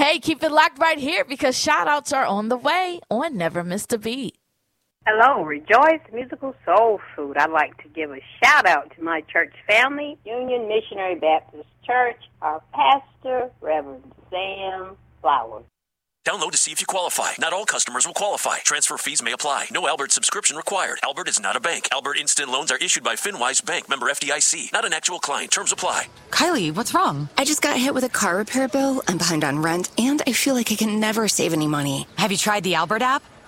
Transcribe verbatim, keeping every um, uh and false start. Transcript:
Hey, keep it locked right here because shout-outs are on the way on Never Missed a Beat. Hello, Rejoice Musical Soul Food. I'd like to give a shout-out to my church family, Union Missionary Baptist Church, our pastor, Reverend Sam Flowers. Download to see if you qualify. Not all customers will qualify. Transfer fees may apply. No Albert subscription required. Albert is not a bank. Albert Instant Loans are issued by FinWise Bank, member F D I C. Not an actual client. Terms apply. Kylie, what's wrong? I just got hit with a car repair bill. I'm behind on rent, and I feel like I can never save any money. Have you tried the Albert app?